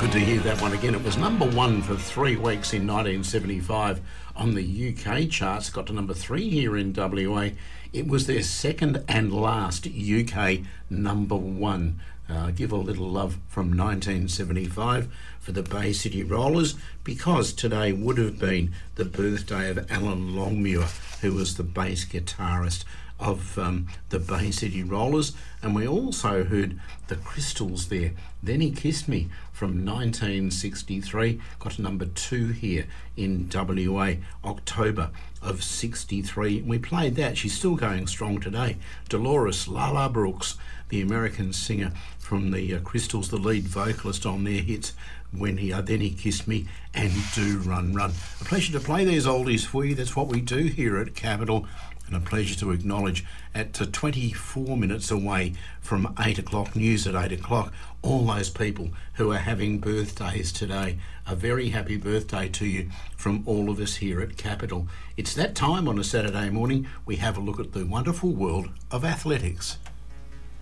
Good to hear that one again. It was number one for 3 weeks in 1975 on the UK charts. Got to number 3 here in WA. It was their second and last UK number one. Give a little love from 1975 for the Bay City Rollers, because today would have been the birthday of Alan Longmuir, who was the bass guitarist of the Bay City Rollers. And we also heard the Crystals there. Then He Kissed Me from 1963, got to number 2 here in WA, October of 63. We played that. She's still going strong today. Dolores Lala Brooks, the American singer from the Crystals, the lead vocalist on their hits Then He Kissed Me and Do Run Run. A pleasure to play these oldies for you. That's what we do here at Capital. And a pleasure to acknowledge at 24 minutes away from 8 o'clock, news at 8 o'clock, all those people who are having birthdays today. A very happy birthday to you from all of us here at Capital. It's that time on a Saturday morning we have a look at the wonderful world of athletics.